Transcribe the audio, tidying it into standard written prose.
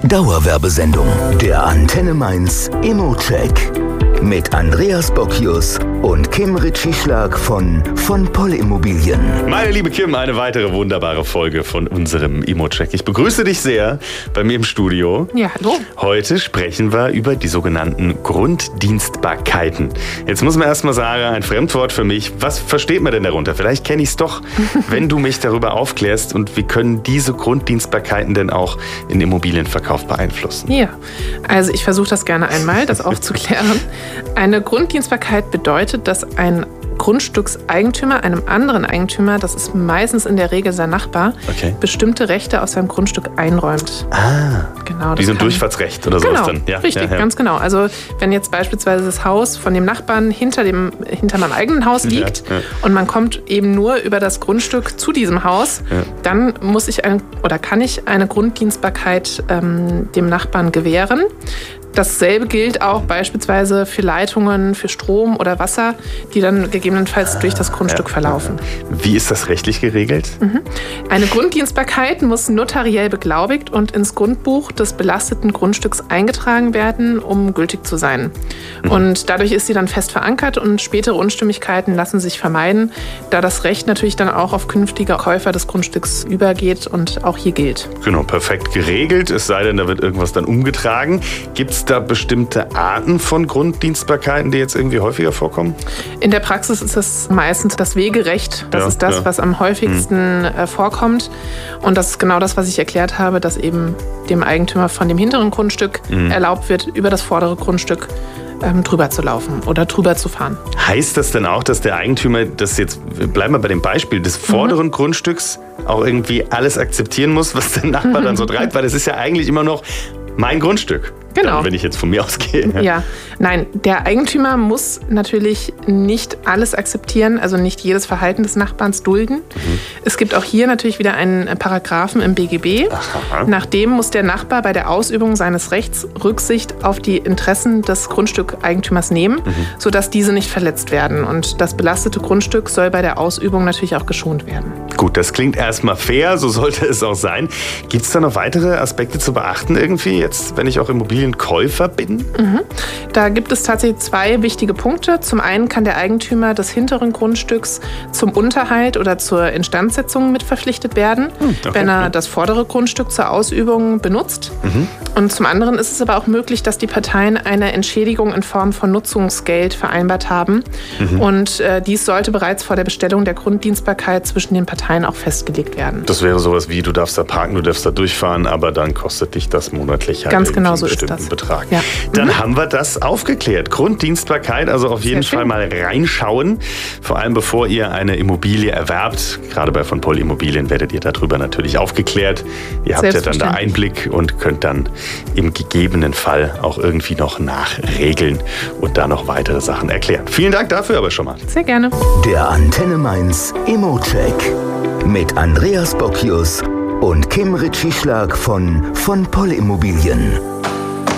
Dauerwerbesendung. Der Antenne Mainz Immo-Check. Mit Andreas Bockius und Kim Ritchie-Schlag von Poll Immobilien. Meine liebe Kim, eine weitere wunderbare Folge von unserem Immo-Check. Ich begrüße dich sehr bei mir im Studio. Ja, hallo. Heute sprechen wir über die sogenannten Grunddienstbarkeiten. Jetzt muss man erstmal sagen, ein Fremdwort für mich. Was versteht man denn darunter? Vielleicht kenne ich es doch, wenn du mich darüber aufklärst. Und wie können diese Grunddienstbarkeiten denn auch den Immobilienverkauf beeinflussen? Ja, also ich versuche das gerne einmal, das aufzuklären. Eine Grunddienstbarkeit bedeutet, dass ein Grundstückseigentümer einem anderen Eigentümer, das ist meistens in der Regel sein Nachbar, bestimmte Rechte aus seinem Grundstück einräumt. Genau, wie so ein Durchfahrtsrecht oder sowas dann. Ja, richtig, ganz genau. Also wenn jetzt beispielsweise das Haus von dem Nachbarn hinter meinem eigenen Haus liegt und man kommt eben nur über das Grundstück zu diesem Haus, dann kann ich eine Grunddienstbarkeit dem Nachbarn gewähren. Dasselbe gilt auch beispielsweise für Leitungen, für Strom oder Wasser, die dann gegebenenfalls durch das Grundstück verlaufen. Wie ist das rechtlich geregelt? Eine Grunddienstbarkeit muss notariell beglaubigt und ins Grundbuch des belasteten Grundstücks eingetragen werden, um gültig zu sein. Und dadurch ist sie dann fest verankert und spätere Unstimmigkeiten lassen sich vermeiden, da das Recht natürlich dann auch auf künftige Käufer des Grundstücks übergeht und auch hier gilt. Genau, perfekt geregelt, es sei denn, da wird irgendwas dann umgetragen. Gibt es da bestimmte Arten von Grunddienstbarkeiten, die jetzt irgendwie häufiger vorkommen? In der Praxis ist es meistens das Wegerecht. Das ist das, was am häufigsten vorkommt. Und das ist genau das, was ich erklärt habe, dass eben dem Eigentümer von dem hinteren Grundstück erlaubt wird, über das vordere Grundstück drüber zu laufen oder drüber zu fahren. Heißt das denn auch, dass der Eigentümer, bleiben wir bei dem Beispiel des vorderen Grundstücks, auch irgendwie alles akzeptieren muss, was der Nachbar dann so treibt? Weil das ist ja eigentlich immer noch mein Grundstück. Genau. Dann, wenn ich jetzt von mir ausgehe. Ja, nein, der Eigentümer muss natürlich nicht alles akzeptieren, also nicht jedes Verhalten des Nachbarns dulden. Es gibt auch hier natürlich wieder einen Paragraphen im BGB. Nach dem muss der Nachbar bei der Ausübung seines Rechts Rücksicht auf die Interessen des Grundstückeigentümers nehmen, sodass diese nicht verletzt werden. Und das belastete Grundstück soll bei der Ausübung natürlich auch geschont werden. Gut, das klingt erstmal fair, so sollte es auch sein. Gibt es da noch weitere Aspekte zu beachten irgendwie, jetzt, wenn ich auch Immobilienkäufer bin? Da gibt es tatsächlich zwei wichtige Punkte. Zum einen kann der Eigentümer des hinteren Grundstücks zum Unterhalt oder zur Instandsetzung mit verpflichtet werden, wenn er das vordere Grundstück zur Ausübung benutzt. Und zum anderen ist es aber auch möglich, dass die Parteien eine Entschädigung in Form von Nutzungsgeld vereinbart haben. Und dies sollte bereits vor der Bestellung der Grunddienstbarkeit zwischen den Parteien auch festgelegt werden. Das wäre sowas wie, du darfst da parken, du darfst da durchfahren, aber dann kostet dich das monatlich ganz genau so einen bestimmten Betrag. Ja. Dann haben wir das aufgeklärt. Grunddienstbarkeit, also auf jeden Fall mal reinschauen. Vor allem bevor ihr eine Immobilie erwerbt. Gerade bei von Poll Immobilien werdet ihr darüber natürlich aufgeklärt. Ihr habt ja dann da Einblick und könnt dann im gegebenen Fall auch irgendwie noch nachregeln und da noch weitere Sachen erklären. Vielen Dank dafür aber schon mal. Sehr gerne. Der Antenne Mainz Immo-Check mit Andreas Bockius und Kim Ritchie-Schlag von Poll Immobilien.